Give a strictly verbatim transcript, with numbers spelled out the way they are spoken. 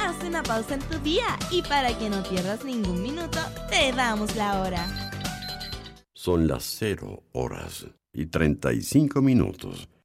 haz una pausa en tu día y para que no pierdas ningún minuto, te damos la hora. Son las cero horas y treinta y cinco minutos.